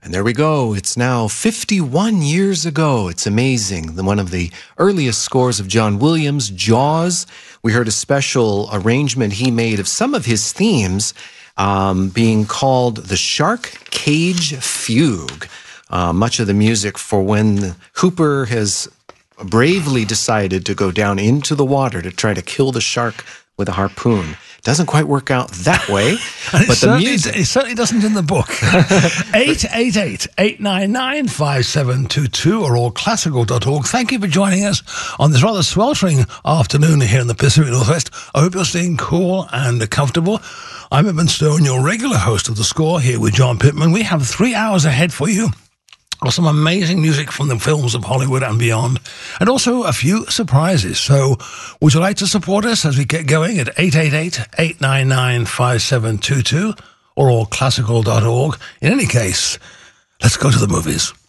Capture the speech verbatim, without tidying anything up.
And there we go. It's now fifty-one years ago. It's amazing. One of the earliest scores of John Williams, Jaws. We heard a special arrangement he made of some of his themes um, being called the Shark Cage Fugue. Uh, much of the music for when Hooper has bravely decided to go down into the water to try to kill the shark with a harpoon. Doesn't quite work out that way, but the music... It certainly doesn't in the book. eight eight eight, eight nine nine, five seven two two or all classical dot org. Thank you for joining us on this rather sweltering afternoon here in the Pacific Northwest. I hope you're staying cool and comfortable. I'm Edmund Stone, your regular host of The Score, here with John Pittman. We have three hours ahead for you. Some amazing music from the films of Hollywood and beyond, and also a few surprises. So would you like to support us as we get going at eight eight eight, eight nine nine, five seven two two or all classical dot org? In any case, let's go to the movies.